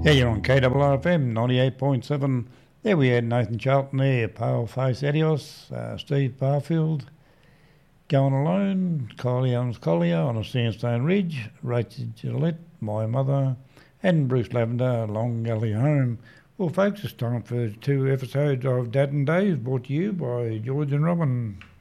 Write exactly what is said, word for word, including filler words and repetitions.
Yeah, you're on K R R F M ninety-eight point seven. There we had Nathan Charlton there, Paleface Adios, uh, Steve Barfield, Going Alone, Kylie Adams Collier on a Sandstone Ridge, Rachel Gillette, My Mother, and Bruce Lavender, Long Gully Home. Well, folks, it's time for two episodes of Dad and Dave, brought to you by George and Robin.